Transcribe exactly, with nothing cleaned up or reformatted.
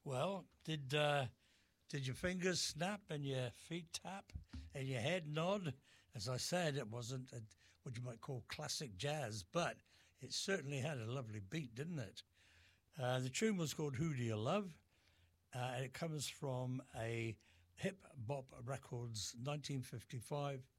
Well, did uh, did your fingers snap and your feet tap and your head nod? As I said, it wasn't a, what you might call classic jazz, but it certainly had a lovely beat, didn't it? Uh, the tune was called Who Do You Love? Uh, and it comes from a Hip Bop Records nineteen fifty-five